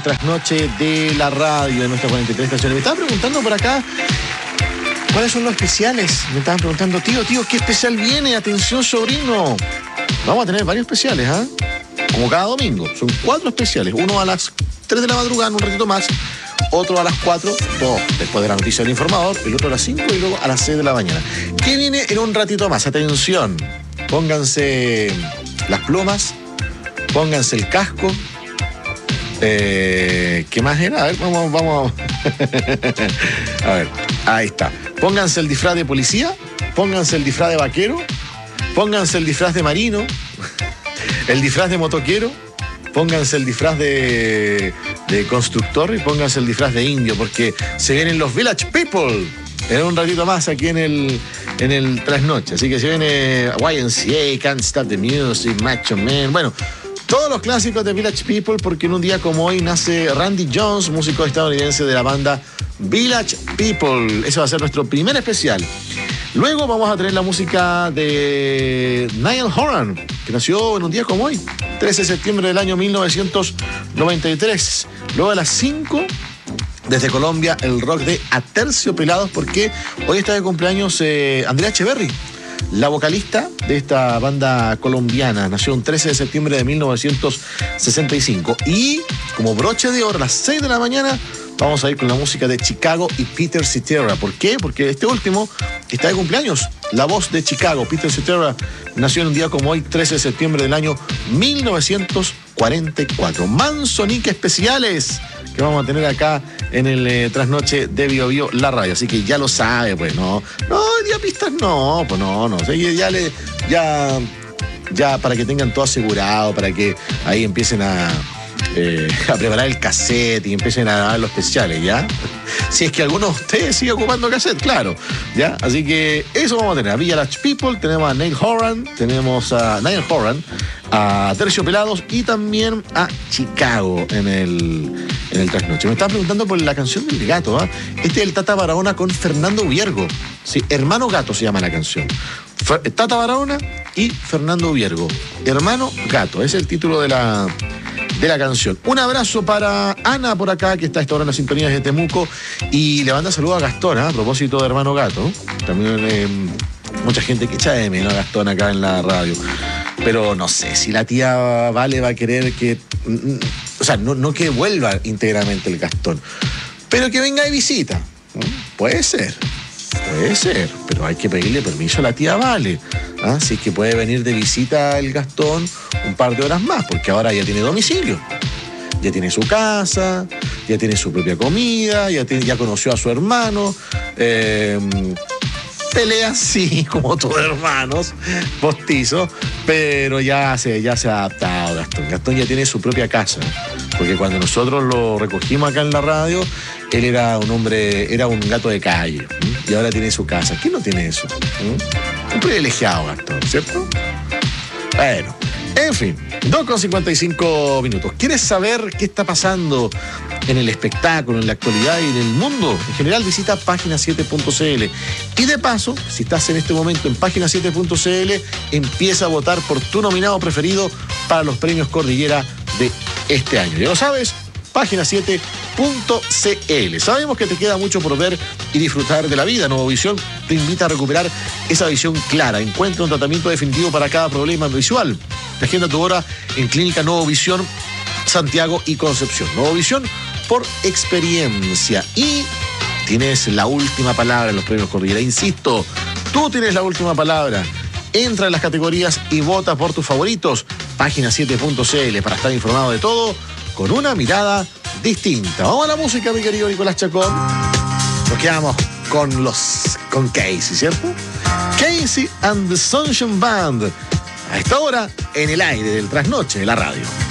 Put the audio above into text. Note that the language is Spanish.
trasnoche de la radio de nuestra 43 estaciones. Me estaban preguntando por acá cuáles son los especiales. Me estaban preguntando, tío, ¿qué especial viene? Atención, sobrino. Vamos a tener varios especiales, ¿ah? Como cada domingo. Son 4 especiales. Uno a las 3 de la madrugada, un ratito más. Otro a las 4, todo después de la noticia del informador. El otro a las 5 y luego a las 6 de la mañana. ¿Qué viene en un ratito más? Atención. Pónganse las plumas. Pónganse el casco. ¿Qué más era? A ver, vamos. A ver, ahí está. Pónganse el disfraz de policía. Pónganse el disfraz de vaquero. Pónganse el disfraz de marino. El disfraz de motoquero. Pónganse el disfraz de constructor y pónganse el disfraz de indio, porque se vienen los Village People en un ratito más aquí en el trasnoche. Así que se viene YMCA, Can't Stop the Music, Macho Man. Bueno, todos los clásicos de Village People, porque en un día como hoy nace Randy Jones, músico estadounidense de la banda Village People. Ese va a ser nuestro primer especial. Luego vamos a tener la música de Niall Horan, que nació en un día como hoy, 13 de septiembre del año 1993. Luego a las 5, desde Colombia, el rock de Aterciopelados, porque hoy está de cumpleaños Andrea Echeverry, la vocalista de esta banda colombiana. Nació el 13 de septiembre de 1965. Y como broche de oro, a las 6 de la mañana, vamos a ir con la música de Chicago y Peter Cetera. ¿Por qué? Porque este último está de cumpleaños. La voz de Chicago, Peter Cetera, nació en un día como hoy, 13 de septiembre del año 1944. Manzonique especiales que vamos a tener acá en el trasnoche de Bio Bio, la radio. Así que ya lo sabe, pues, no, día pistas no, pues no. O sea, ya para que tengan todo asegurado, para que ahí empiecen a preparar el cassette y empiecen a grabar los especiales, ¿ya? Si es que alguno de ustedes sigue ocupando cassette, claro, ¿ya? Así que eso vamos a tener. A Village People, tenemos a Niall Horan, a Terciopelados y también a Chicago en el trasnoche. Me estaban preguntando por la canción del gato, ¿ah? Este es el Tata Barahona con Fernando Viergo. Sí, Hermano Gato se llama la canción. Tata Barahona y Fernando Viergo. Hermano Gato, ese es el título de la canción. Un abrazo para Ana por acá, que está a esta hora en las sintonías de Temuco, y le manda saludos a Gastón, a propósito de Hermano Gato. También mucha gente que echa de menos a Gastón acá en la radio. Pero no sé si la tía Vale va a querer que... O sea, no que vuelva íntegramente el Gastón, pero que venga de visita. Puede ser, pero hay que pedirle permiso a la tía Vale. Así que puede venir de visita el Gastón un par de horas más, porque ahora ya tiene domicilio, ya tiene su casa, ya tiene su propia comida, ya conoció a su hermano. Pelea sí, como todos hermanos, postizos, pero ya se ha adaptado Gastón. Gastón ya tiene su propia casa, porque cuando nosotros lo recogimos acá en la radio, él era un gato de calle, y ahora tiene su casa. ¿Quién no tiene eso? Un privilegiado, Gastón, ¿cierto? Bueno, en fin, 2:55 minutos. ¿Quieres saber qué está pasando en el espectáculo, en la actualidad y en el mundo? En general, visita página7.cl. Y de paso, si estás en este momento en página7.cl, empieza a votar por tu nominado preferido para los premios Cordillera de este año. Ya lo sabes, página7.cl. Sabemos que te queda mucho por ver y disfrutar de la vida. Novovisión te invita a recuperar esa visión clara. Encuentra un tratamiento definitivo para cada problema visual. Agenda tu hora en Clínica Novovisión, Santiago y Concepción. Novovisión por experiencia. Y tienes la última palabra en los premios Cordillera. Insisto, tú tienes la última palabra. Entra en las categorías y vota por tus favoritos. Página7.cl para estar informado de todo con una mirada distinta. Vamos a la música, mi querido Nicolás Chacón. Nos quedamos con Casey, ¿cierto? Casey and the Sunshine Band. A esta hora, en el aire del trasnoche de la radio.